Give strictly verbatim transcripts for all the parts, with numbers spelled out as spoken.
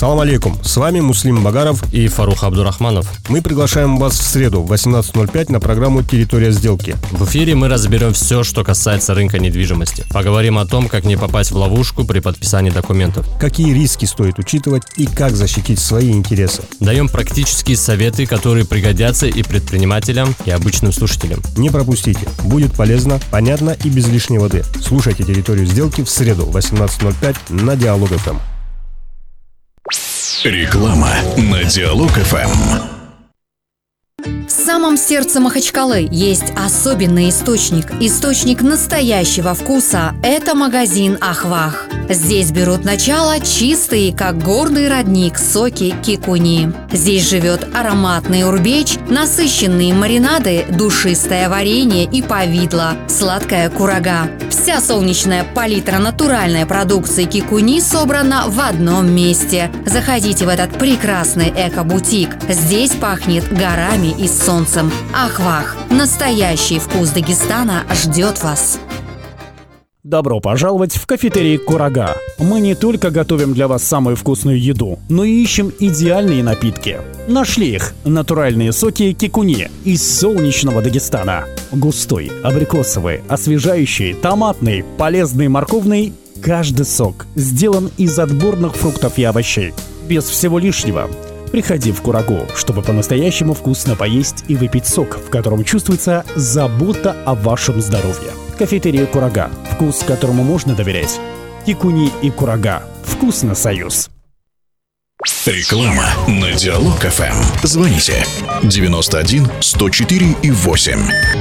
Салам алейкум, с вами Муслим Багаров и Фарух Абдурахманов. Мы приглашаем вас в среду в восемнадцать ноль пять на программу «Территория сделки». В эфире мы разберем все, что касается рынка недвижимости. Поговорим о том, как не попасть в ловушку при подписании документов. Какие риски стоит учитывать и как защитить свои интересы. Даем практические советы, которые пригодятся и предпринимателям, и обычным слушателям. Не пропустите, будет полезно, понятно и без лишней воды. Слушайте «Территорию сделки» в среду в восемнадцать ноль пять на Диалог эф эм. Реклама на Диалог эф эм. В самом сердце Махачкалы есть особенный источник, источник настоящего вкуса. Это магазин Ахвах. Здесь берут начало чистые, как горный родник, соки кикуни. Здесь живет ароматный урбеч, насыщенные маринады, душистое варенье и повидло, сладкая курага. Вся солнечная палитра натуральной продукции кикуни собрана в одном месте. Заходите в этот прекрасный эко-бутик. Здесь пахнет горами и солнцем. Ахвах. Настоящий вкус Дагестана ждет вас. Добро пожаловать в кафетерий «Курага». Мы не только готовим для вас самую вкусную еду, но и ищем идеальные напитки. Нашли их. Натуральные соки кикуни из солнечного Дагестана. Густой, абрикосовый, освежающий, томатный, полезный, морковный. Каждый сок сделан из отборных фруктов и овощей. Без всего лишнего. Приходи в Курагу, чтобы по-настоящему вкусно поесть и выпить сок, в котором чувствуется забота о вашем здоровье. Кафетерия «Курага». Вкус, которому можно доверять. Кикуни и Курага. Вкусно, союз. Реклама на Диалог эф эм. Звоните девяносто один сто четыре и восемь.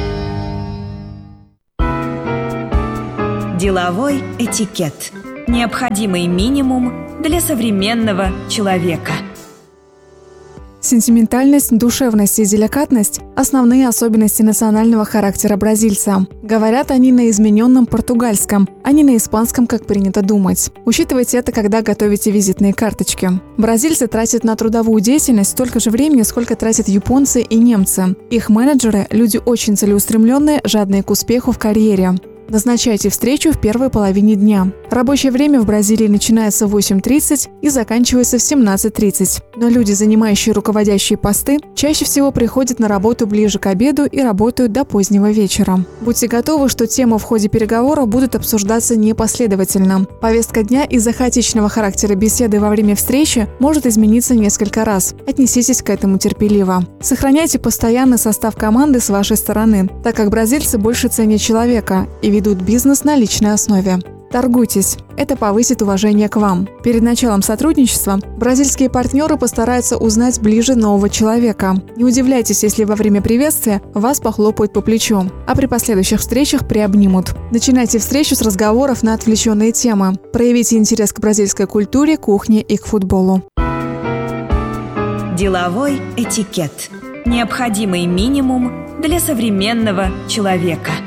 Деловой этикет. Необходимый минимум для современного человека. Сентиментальность, душевность и деликатность – основные особенности национального характера бразильца. Говорят они на измененном португальском, а не на испанском, как принято думать. Учитывайте это, когда готовите визитные карточки. Бразильцы тратят на трудовую деятельность столько же времени, сколько тратят японцы и немцы. Их менеджеры – люди очень целеустремленные, жадные к успеху в карьере. Назначайте встречу в первой половине дня. Рабочее время в Бразилии начинается в восемь тридцать и заканчивается в семнадцать тридцать. Но люди, занимающие руководящие посты, чаще всего приходят на работу ближе к обеду и работают до позднего вечера. Будьте готовы, что темы в ходе переговоров будут обсуждаться непоследовательно. Повестка дня из-за хаотичного характера беседы во время встречи может измениться несколько раз. Отнеситесь к этому терпеливо. Сохраняйте постоянный состав команды с вашей стороны, так как бразильцы больше ценят человека и ведут бизнес на личной основе. Торгуйтесь. Это повысит уважение к вам. Перед началом сотрудничества бразильские партнеры постараются узнать ближе нового человека. Не удивляйтесь, если во время приветствия вас похлопают по плечу, а при последующих встречах приобнимут. Начинайте встречу с разговоров на отвлеченные темы. Проявите интерес к бразильской культуре, кухне и к футболу. Деловой этикет. Необходимый минимум для современного человека.